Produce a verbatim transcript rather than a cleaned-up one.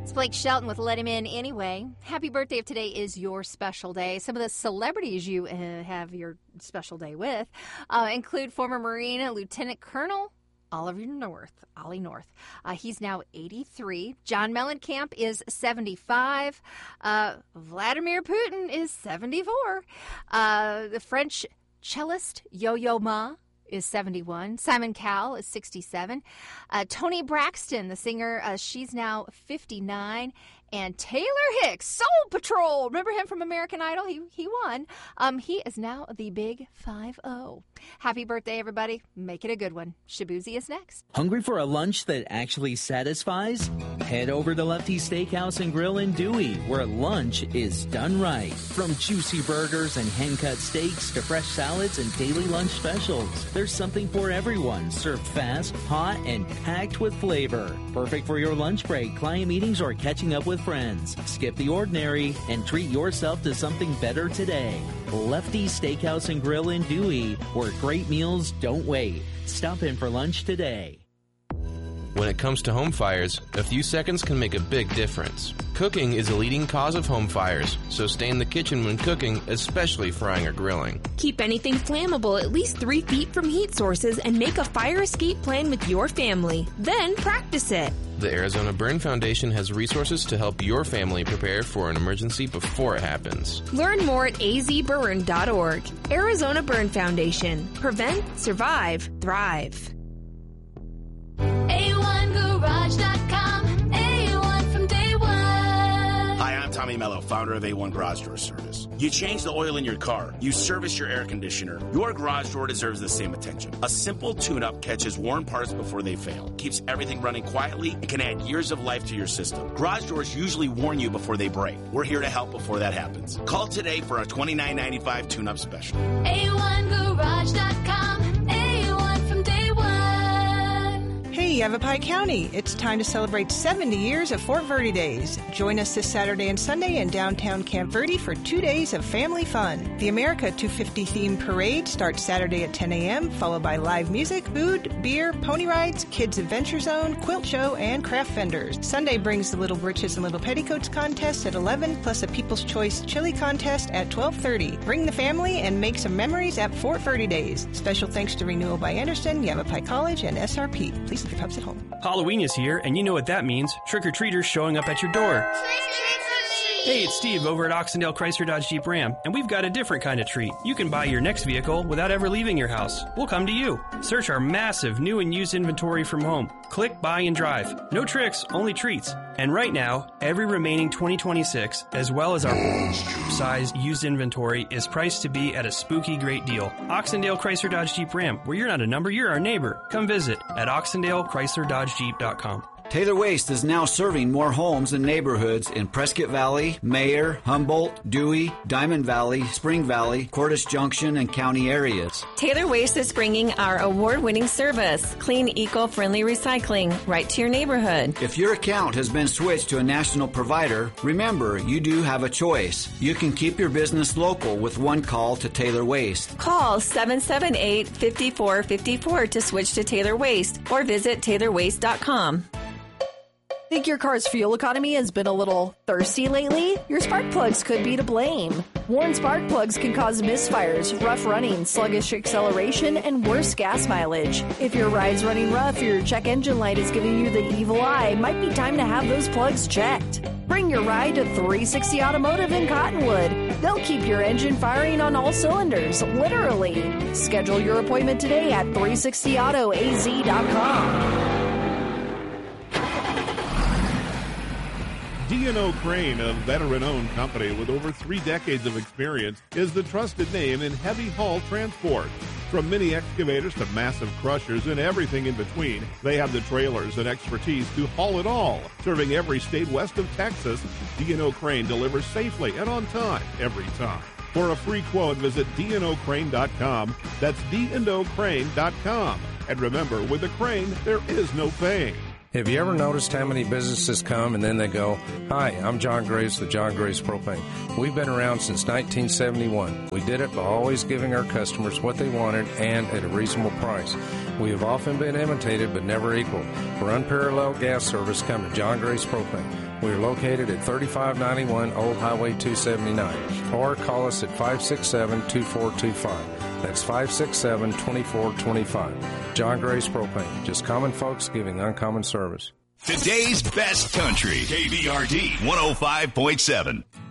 It's Blake Shelton with Let Him In Anyway. Happy birthday if today is your special day. Some of the celebrities you uh, have your special day with uh, include former Marine Lieutenant Colonel Oliver North, Ollie North. Uh, he's now eighty-three. John Mellencamp is seventy-five. Uh, Vladimir Putin is seventy-four. Uh, the French cellist Yo-Yo Ma is seventy-one. Simon Cowell is sixty-seven. Uh, Toni Braxton, the singer, uh, she's now fifty-nine. And Taylor Hicks, Soul Patrol. Remember him from American Idol? He he won. Um, he is now the big five oh. Happy birthday, everybody. Make it a good one. Shabuzi is next. Hungry for a lunch that actually satisfies? Head over to Lefty's Steakhouse and Grill in Dewey, where lunch is done right. From juicy burgers and hand-cut steaks to fresh salads and daily lunch specials, there's something for everyone, served fast, hot, and packed with flavor. Perfect for your lunch break, client meetings, or catching up with friends. Skip the ordinary and treat yourself to something better today. Lefty's Steakhouse and Grill in Dewey, where great meals don't wait. Stop in for lunch today. When it comes to home fires, a few seconds can make a big difference. Cooking is a leading cause of home fires, so stay in the kitchen when cooking, especially frying or grilling. Keep anything flammable at least three feet from heat sources and make a fire escape plan with your family. Then practice it. The Arizona Burn Foundation has resources to help your family prepare for an emergency before it happens. Learn more at a z burn dot org. Arizona Burn Foundation. Prevent, survive, thrive. A one garage dot com. A one from day one. Hi, I'm Tommy Mello, founder of A one Garage Door Service. You change the oil in your car. You service your air conditioner. Your garage door deserves the same attention. A simple tune-up catches worn parts before they fail, keeps everything running quietly, and can add years of life to your system. Garage doors usually warn you before they break. We're here to help before that happens. Call today for our twenty-nine ninety-five tune-up special. A one garage dot com. A one from day one. Hey, Yavapai County, it's time to celebrate seventy years of Fort Verde Days. Join us this Saturday and Sunday in downtown Camp Verde for two days of family fun. The America two fifty themed parade starts Saturday at ten a.m., followed by live music, food, beer, pony rides, kids adventure zone, quilt show, and craft vendors. Sunday brings the Little Britches and Little Petticoats contest at eleven, plus a People's Choice chili contest at twelve thirty. Bring the family and make some memories at Fort Verde Days. Special thanks to Renewal by Anderson, Yavapai College, and S R P. Please leave your pups at home. Halloween is here, and you know what that means. Trick-or-treaters showing up at your door. Hey, it's Steve over at Oxendale Chrysler Dodge Jeep Ram, and we've got a different kind of treat. You can buy your next vehicle without ever leaving your house. We'll come to you. Search our massive new and used inventory from home. Click, buy, and drive. No tricks, only treats. And right now, every remaining twenty twenty-six, as well as our sized used inventory, is priced to be at a spooky great deal. Oxendale Chrysler Dodge Jeep Ram, where you're not a number, you're our neighbor. Come visit at oxendale chrysler dodge jeep dot com. Taylor Waste is now serving more homes and neighborhoods in Prescott Valley, Mayer, Humboldt, Dewey, Diamond Valley, Spring Valley, Cordes Junction, and county areas. Taylor Waste is bringing our award-winning service, clean, eco-friendly recycling, right to your neighborhood. If your account has been switched to a national provider, remember, you do have a choice. You can keep your business local with one call to Taylor Waste. Call seven seven eight, five four five four to switch to Taylor Waste or visit taylor waste dot com. Think your car's fuel economy has been a little thirsty lately? Your spark plugs could be to blame. Worn spark plugs can cause misfires, rough running, sluggish acceleration, and worse gas mileage. If your ride's running rough, your check engine light is giving you the evil eye, it might be time to have those plugs checked. Bring your ride to three sixty Automotive in Cottonwood. They'll keep your engine firing on all cylinders, literally. Schedule your appointment today at three sixty auto a z dot com. D and O Crane, a veteran-owned company with over three decades of experience, is the trusted name in heavy haul transport. From mini excavators to massive crushers and everything in between, they have the trailers and expertise to haul it all. Serving every state west of Texas, D and O Crane delivers safely and on time every time. For a free quote, visit d and o crane dot com. That's d and o crane dot com. And remember, with a crane, there is no paying. Have you ever noticed how many businesses come and then they go, "Hi, I'm John Graves with John Graves Propane. We've been around since nineteen seventy-one. We did it by always giving our customers what they wanted and at a reasonable price. We have often been imitated but never equaled. For unparalleled gas service, come to John Graves Propane. We are located at thirty-five ninety-one Old Highway two seventy-nine, or call us at five six seven, two four two five. That's five six seven, two four two five. John Graves Propane. Just common folks giving uncommon service. Today's best country. K V R D one oh five point seven.